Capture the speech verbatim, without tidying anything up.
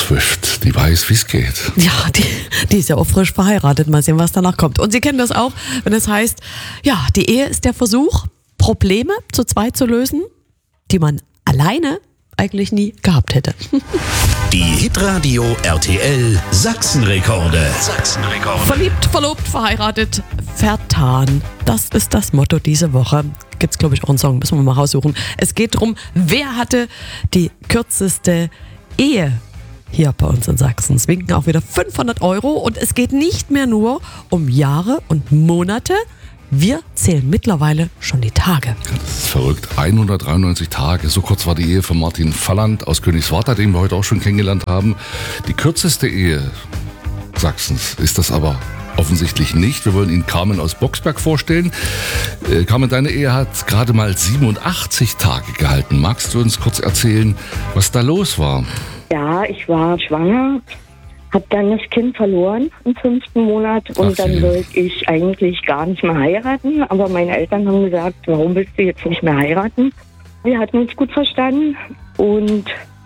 Swift, die weiß, wie es geht. Ja, die, die ist ja auch frisch verheiratet. Mal sehen, was danach kommt. Und Sie kennen das auch, wenn es heißt, ja, die Ehe ist der Versuch, Probleme zu zweit zu lösen, die man alleine eigentlich nie gehabt hätte. Die Hitradio R T L Sachsenrekorde. Sachsenrekorde. Verliebt, verlobt, verheiratet, vertan. Das ist das Motto diese Woche. Gibt's, glaube ich, auch einen Song, müssen wir mal raussuchen. Es geht darum, wer hatte die kürzeste Ehe hier bei uns in Sachsen. Es winken auch wieder fünfhundert Euro und es geht nicht mehr nur um Jahre und Monate. Wir zählen mittlerweile schon die Tage. Das ist verrückt. hundertdreiundneunzig Tage. So kurz war die Ehe von Martin Falland aus Königswarta, den wir heute auch schon kennengelernt haben. Die kürzeste Ehe Sachsens ist das aber offensichtlich nicht. Wir wollen Ihnen Carmen aus Boxberg vorstellen. Äh, Carmen, deine Ehe hat gerade mal siebenundachtzig Tage gehalten. Magst du uns kurz erzählen, was da los war? Ja, ich war schwanger, habe dann das Kind verloren im fünften Monat und Ach, dann je. wollte ich eigentlich gar nicht mehr heiraten. Aber meine Eltern haben gesagt, warum willst du jetzt nicht mehr heiraten? Wir hatten uns gut verstanden und